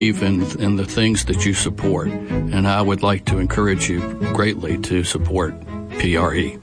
in the things that you support. And I would like to encourage you greatly to support PRE.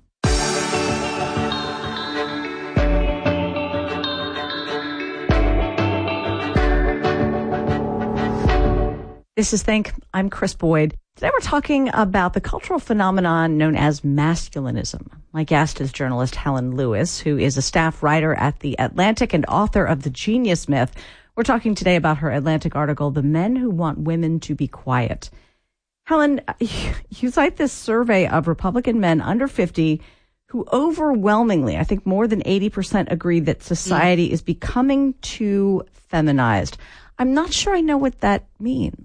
This is Think. I'm Chris Boyd. Today we're talking about the cultural phenomenon known as masculinism. My guest is journalist Helen Lewis, who is a staff writer at The Atlantic and author of The Genius Myth. We're talking today about her Atlantic article, The Men Who Want Women to Be Quiet. Helen, you cite this survey of Republican men under 50 who overwhelmingly, I think more than 80%, agree that society is becoming too feminized. I'm not sure I know what that means.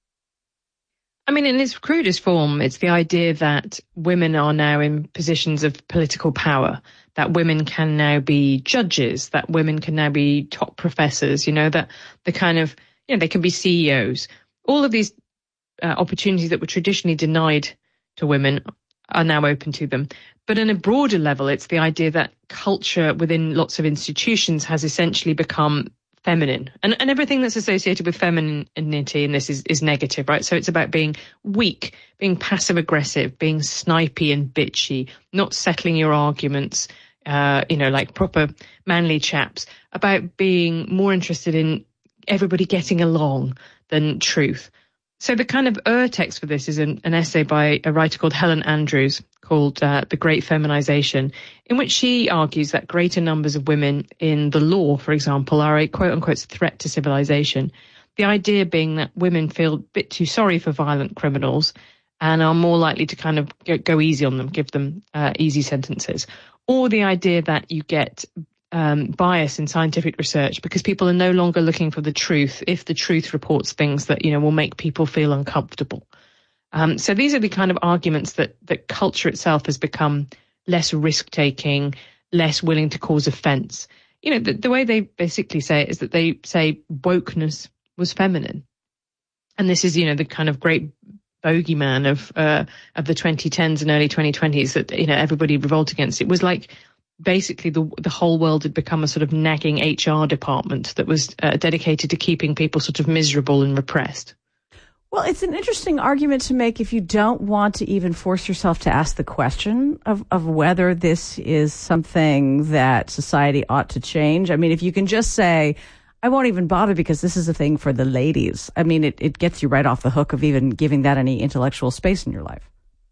I mean, in its crudest form, it's the idea that women are now in positions of political power, that women can now be judges, that women can now be top professors, that the kind of, they can be CEOs. All of these opportunities that were traditionally denied to women are now open to them. But on a broader level, it's the idea that culture within lots of institutions has essentially become feminine, and everything that's associated with femininity in this is negative, right? So it's about being weak, being passive aggressive, being snipey and bitchy, not settling your arguments, like proper manly chaps, about being more interested in everybody getting along than truth. So the kind of text for this is an essay by a writer called Helen Andrews called The Great Feminization, in which she argues that greater numbers of women in the law, for example, are a quote-unquote threat to civilization. The idea being that women feel a bit too sorry for violent criminals and are more likely to kind of go easy on them, give them easy sentences. Or the idea that you get bias in scientific research because people are no longer looking for the truth if the truth reports things that, will make people feel uncomfortable. So these are the kind of arguments that culture itself has become less risk-taking, less willing to cause offense. The way they basically say it is that they say wokeness was feminine. And this is, the kind of great bogeyman of the 2010s and early 2020s that, everybody revolted against. It was like basically the whole world had become a sort of nagging HR department that was dedicated to keeping people sort of miserable and repressed. Well, it's an interesting argument to make if you don't want to even force yourself to ask the question of whether this is something that society ought to change. I mean, if you can just say, I won't even bother because this is a thing for the ladies. I mean, it gets you right off the hook of even giving that any intellectual space in your life.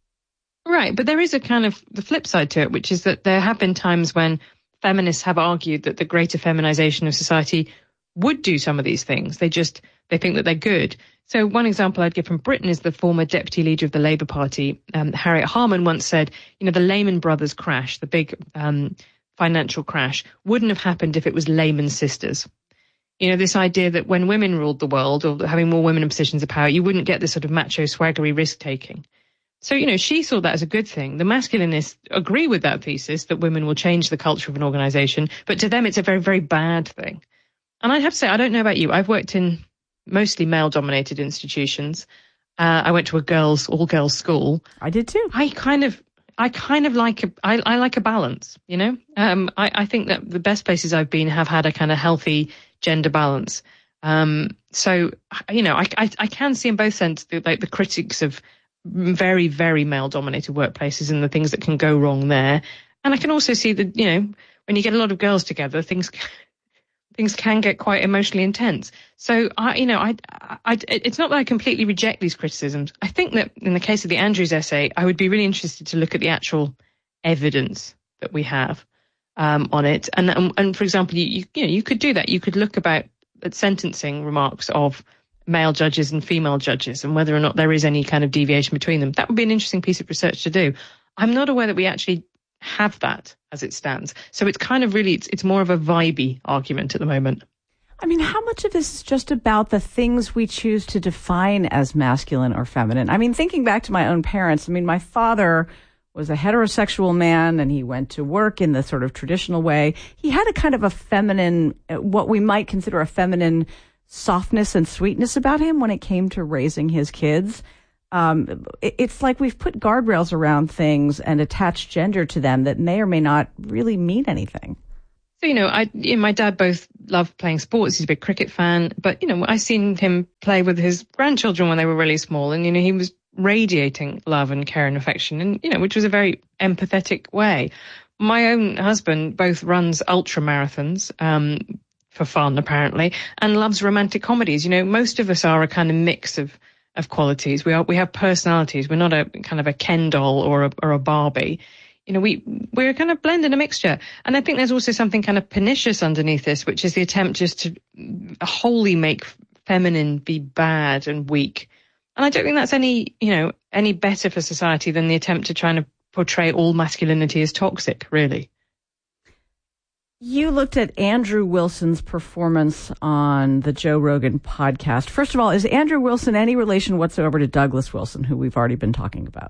Right, but there is a kind of the flip side to it, which is that there have been times when feminists have argued that the greater feminization of society would do some of these things. They think that they're good. So one example I'd give from Britain is the former deputy leader of the Labour Party, Harriet Harman, once said, the Lehman Brothers crash, the big financial crash, wouldn't have happened if it was Lehman Sisters. This idea that when women ruled the world or having more women in positions of power, you wouldn't get this sort of macho swaggery risk-taking. So, she saw that as a good thing. The masculinists agree with that thesis that women will change the culture of an organization, but to them it's a very, very bad thing. And I'd have to say, I don't know about you. I've worked in mostly male-dominated institutions. I went to all-girls school. I did too. I kind of like I like a balance, I think that the best places I've been have had a kind of healthy gender balance. So, I can see in both senses the critics of very, very male-dominated workplaces and the things that can go wrong there. And I can also see that, when you get a lot of girls together, things can get quite emotionally intense. So, it's not that I completely reject these criticisms. I think that in the case of the Andrews essay, I would be really interested to look at the actual evidence that we have on it. And for example, you could do that. You could look at sentencing remarks of male judges and female judges and whether or not there is any kind of deviation between them. That would be an interesting piece of research to do. I'm not aware that we actually have that as it stands. So it's kind of really, it's more of a vibey argument at the moment. I mean, how much of this is just about the things we choose to define as masculine or feminine? I mean, thinking back to my own parents, my father was a heterosexual man and he went to work in the sort of traditional way. He had a kind of a feminine, what we might consider a feminine softness and sweetness about him when it came to raising his kids. It's like we've put guardrails around things and attached gender to them that may or may not really mean anything. So, my dad both loved playing sports. He's a big cricket fan. But, I seen him play with his grandchildren when they were really small. And, he was radiating love and care and affection, and, which was a very empathetic way. My own husband both runs ultra marathons, for fun, apparently, and loves romantic comedies. Most of us are a kind of mix of qualities. We have personalities. We're not a kind of a Ken doll or a Barbie. We're kind of blend in a mixture. And I think there's also something kind of pernicious underneath this, which is the attempt just to wholly make feminine be bad and weak. And I don't think that's any better for society than the attempt to try to portray all masculinity as toxic, really. You looked at Andrew Wilson's performance on the Joe Rogan podcast. First of all, is Andrew Wilson any relation whatsoever to Douglas Wilson, who we've already been talking about?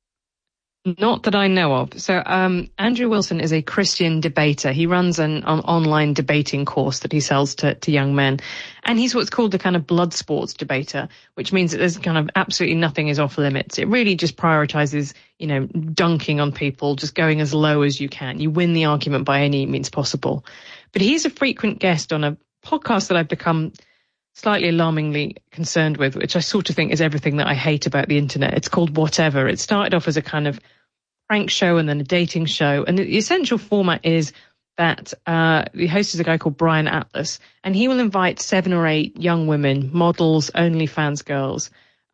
Not that I know of. So Andrew Wilson is a Christian debater. He runs an online debating course that he sells to young men. And he's what's called the kind of blood sports debater, which means that there's kind of absolutely nothing is off limits. It really just prioritizes, dunking on people, just going as low as you can. You win the argument by any means possible. But he's a frequent guest on a podcast that I've become slightly alarmingly concerned with, which I sort of think is everything that I hate about the internet. It's called Whatever. It started off as a kind of prank show and then a dating show. And the essential format is that the host is a guy called Brian Atlas, and he will invite 7 or 8 young women, models, OnlyFans girls,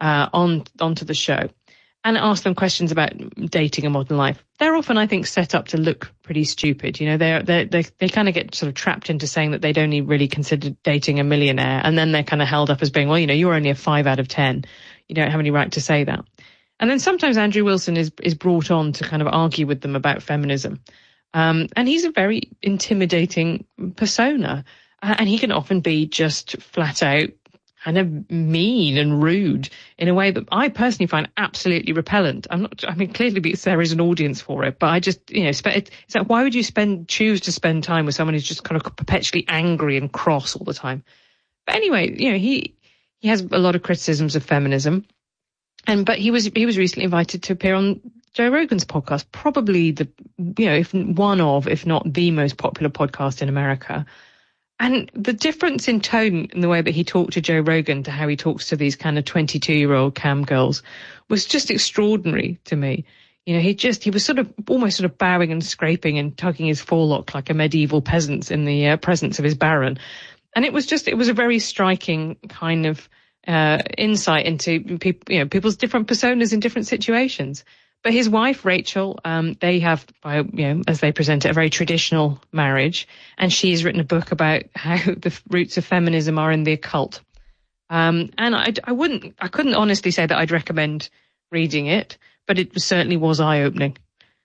onto the show and ask them questions about dating and modern life. They're often, I think, set up to look pretty stupid. They kind of get sort of trapped into saying that they'd only really considered dating a millionaire, and then they're kind of held up as being, well, you're only a 5 out of 10. You don't have any right to say that. And then sometimes Andrew Wilson is brought on to kind of argue with them about feminism. And he's a very intimidating persona. And he can often be just flat out kind of mean and rude in a way that I personally find absolutely repellent. Clearly because there is an audience for it, but I just, it's like, why would you choose to spend time with someone who's just kind of perpetually angry and cross all the time? But anyway, he has a lot of criticisms of feminism. But he was recently invited to appear on Joe Rogan's podcast, probably if not the most popular podcast in America. And the difference in tone in the way that he talked to Joe Rogan to how he talks to these kind of 22-year-old cam girls was just extraordinary to me. He was almost bowing and scraping and tugging his forelock like a medieval peasant in the presence of his baron. And it was a very striking kind of insight into people's different personas in different situations. But his wife, Rachel, they have, as they present it, a very traditional marriage. And she's written a book about how the roots of feminism are in the occult. And I couldn't honestly say that I'd recommend reading it, but it certainly was eye-opening.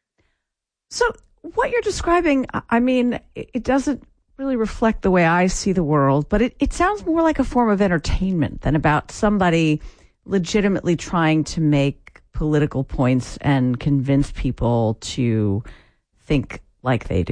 So what you're describing, it doesn't really reflect the way I see the world, but it sounds more like a form of entertainment than about somebody legitimately trying to make political points and convince people to think like they do.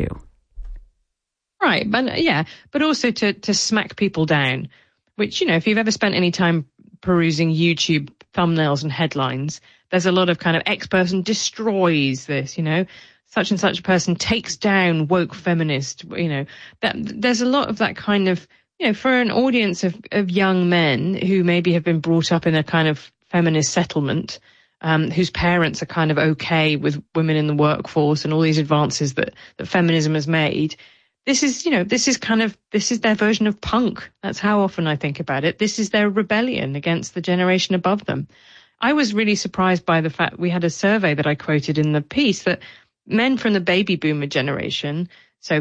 Right, but also to smack people down, which, if you've ever spent any time perusing YouTube thumbnails and headlines, there's a lot of kind of X person destroys this, such and such a person takes down woke feminist, that there's a lot of that kind of, for an audience of young men who maybe have been brought up in a kind of feminist settlement, whose parents are kind of okay with women in the workforce and all these advances that feminism has made. This is their version of punk. That's how often I think about it. This is their rebellion against the generation above them. I was really surprised by the fact we had a survey that I quoted in the piece that men from the baby boomer generation, so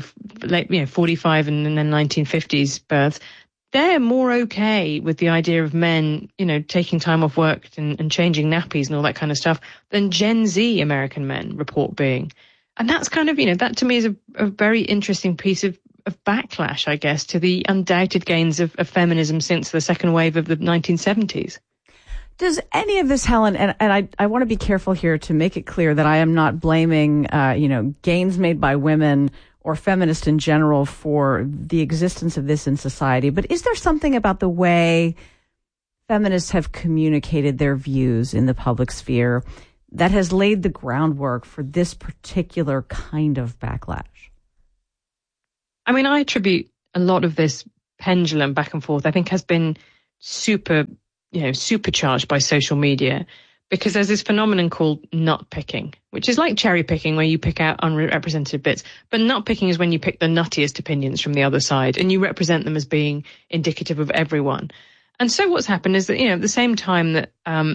45 and then 1950s births, they're more okay with the idea of men, taking time off work and changing nappies and all that kind of stuff than Gen Z American men report being. And that's kind of, that to me is a very interesting piece of backlash, I guess, to the undoubted gains of feminism since the second wave of the 1970s. Does any of this, Helen, and I want to be careful here to make it clear that I am not blaming, gains made by women or feminists in general for the existence of this in society, but is there something about the way feminists have communicated their views in the public sphere that has laid the groundwork for this particular kind of backlash? I mean, I attribute a lot of this pendulum back and forth, I think, has been supercharged by social media, because there's this phenomenon called nut picking, which is like cherry picking, where you pick out unrepresented bits. But nut picking is when you pick the nuttiest opinions from the other side and you represent them as being indicative of everyone. And so what's happened is that, at the same time that,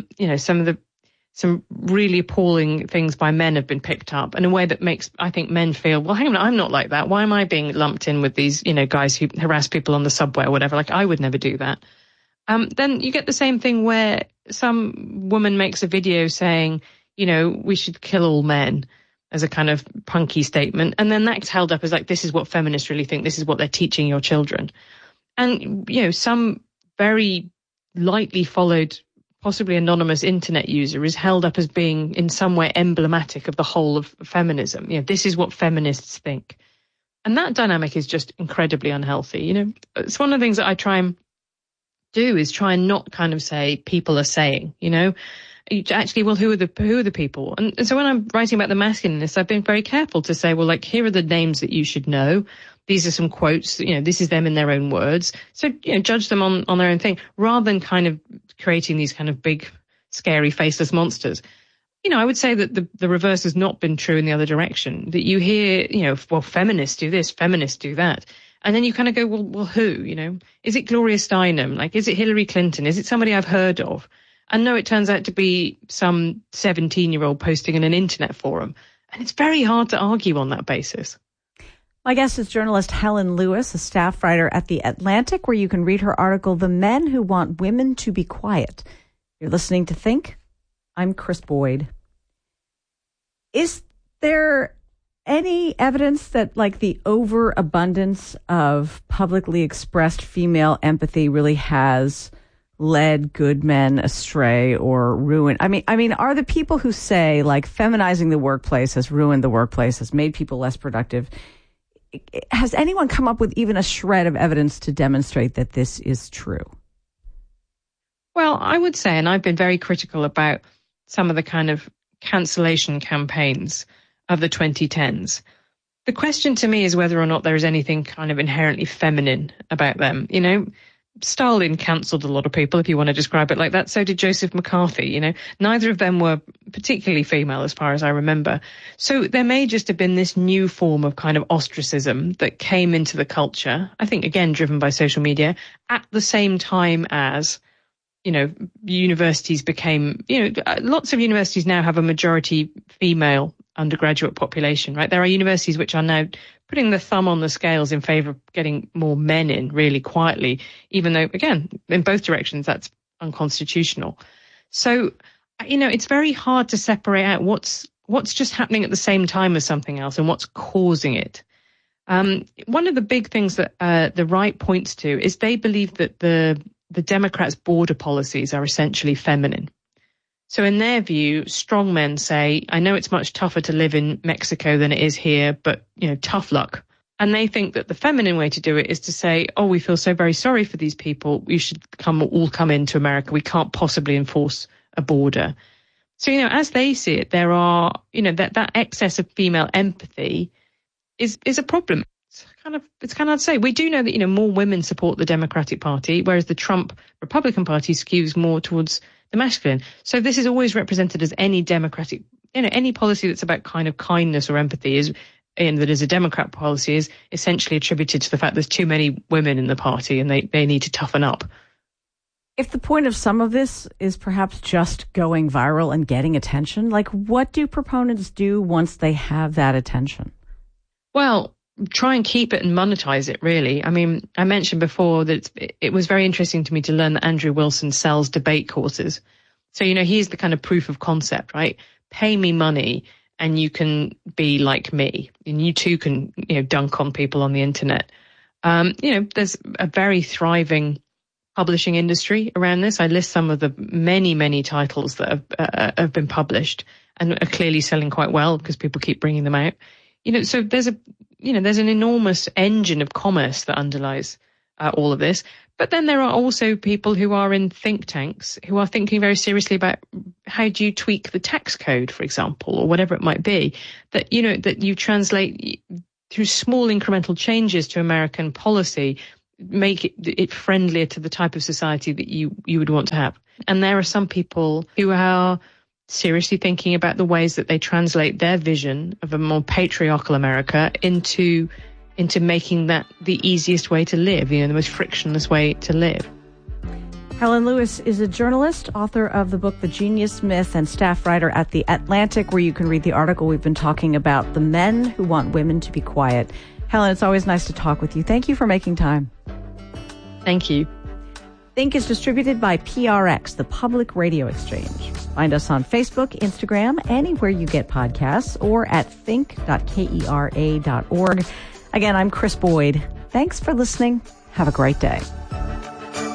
some really appalling things by men have been picked up in a way that makes, I think, men feel, well, hang on, I'm not like that. Why am I being lumped in with these, guys who harass people on the subway or whatever? Like, I would never do that. Then you get the same thing where some woman makes a video saying, we should kill all men as a kind of punky statement. And then that's held up as like, this is what feminists really think. This is what they're teaching your children. And, some very lightly followed, possibly anonymous internet user is held up as being in some way emblematic of the whole of feminism. This is what feminists think. And that dynamic is just incredibly unhealthy. It's one of the things that I try and do is try and not kind of say people are saying, actually, well, who are the people? And so when I'm writing about the masculinists, I've been very careful to say, well, like, here are the names that you should know. These are some quotes, this is them in their own words. So, judge them on their own thing, rather than kind of creating these kind of big, scary, faceless monsters. I would say that the reverse has not been true in the other direction, that you hear, well, feminists do this, feminists do that. And then you kind of go, well, who, is it Gloria Steinem? Like, is it Hillary Clinton? Is it somebody I've heard of? And no, it turns out to be some 17-year-old posting in an internet forum. And it's very hard to argue on that basis. My guest is journalist Helen Lewis, a staff writer at The Atlantic, where you can read her article, The Men Who Want Women to Be Quiet. You're listening to Think. I'm Chris Boyd. Is there any evidence that, like, the overabundance of publicly expressed female empathy really has led good men astray or ruined? I mean, are the people who say, like, feminizing the workplace has ruined the workplace, has made people less productive, has anyone come up with even a shred of evidence to demonstrate that this is true? Well, I would say, and I've been very critical about some of the kind of cancellation campaigns of the 2010s. The question to me is whether or not there is anything kind of inherently feminine about them. Stalin cancelled a lot of people, if you want to describe it like that. So did Joseph McCarthy. Neither of them were particularly female as far as I remember. So there may just have been this new form of kind of ostracism that came into the culture, I think, again, driven by social media, at the same time as, universities became, lots of universities now have a majority female undergraduate population, right? There are universities which are now putting the thumb on the scales in favor of getting more men in really quietly, even though, again, in both directions, that's unconstitutional. So, it's very hard to separate out what's just happening at the same time as something else and what's causing it. One of the big things that the right points to is they believe that the Democrats' border policies are essentially feminine. So in their view, strong men say, I know it's much tougher to live in Mexico than it is here, but, tough luck. And they think that the feminine way to do it is to say, oh, we feel so very sorry for these people. You should all come into America. We can't possibly enforce a border. So, as they see it, there are, that excess of female empathy is a problem. It's kind of hard to say. We do know that, more women support the Democratic Party, whereas the Trump Republican Party skews more towards the masculine. So this is always represented as any Democratic, any policy that's about kind of kindness or empathy that is a Democrat policy is essentially attributed to the fact there's too many women in the party and they need to toughen up. If the point of some of this is perhaps just going viral and getting attention, like, what do proponents do once they have that attention? Well, try and keep it and monetize it, really. I mean, I mentioned before that it was very interesting to me to learn that Andrew Wilson sells debate courses. So, he's the kind of proof of concept, right? Pay me money and you can be like me. And you too can, dunk on people on the internet. There's a very thriving publishing industry around this. I list some of the many, many titles that have been published and are clearly selling quite well because people keep bringing them out. So there's an enormous engine of commerce that underlies all of this. But then there are also people who are in think tanks who are thinking very seriously about how do you tweak the tax code, for example, or whatever it might be, that you translate through small incremental changes to American policy, make it friendlier to the type of society that you would want to have. And there are some people who are seriously thinking about the ways that they translate their vision of a more patriarchal America into making that the easiest way to live, the most frictionless way to live. Helen Lewis is a journalist, author of the book The Genius Myth, and staff writer at The Atlantic, where you can read the article we've been talking about, The Men Who Want Women to Be Quiet. Helen, it's always nice to talk with you. Thank you for making time. Thank you. Think is distributed by PRX, the Public Radio Exchange. Find us on Facebook, Instagram, anywhere you get podcasts, or at think.kera.org. Again, I'm Chris Boyd. Thanks for listening. Have a great day.